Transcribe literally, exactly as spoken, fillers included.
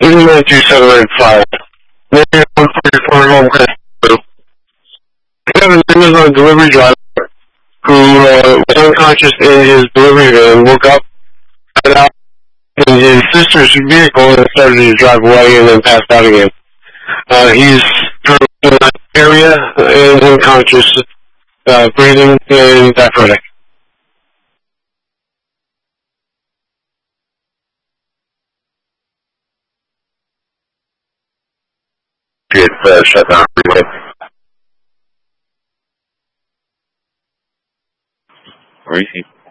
Even nine two seven nine five. one forty-four home rescue. We have an Amazon delivery driver who uh, was unconscious in his delivery van, woke up, got out in his sister's vehicle and started to drive away and then passed out again. Uh, he's currently in that area and unconscious, uh, breathing and diaphoretic. It's uh, shut down freeway. Where is he?